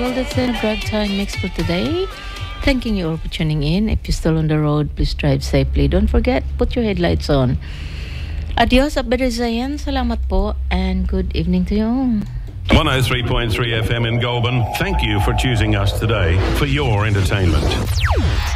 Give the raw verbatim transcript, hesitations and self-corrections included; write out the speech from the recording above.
all. That's the drive time mix for today. Thanking you all for tuning in. If you're still on the road, please drive safely. Don't forget, put your headlights on. Adios, Abedzayan. Salamat po, and good evening to you all. one oh three point three F M in Goulburn. Thank you for choosing us today for your entertainment.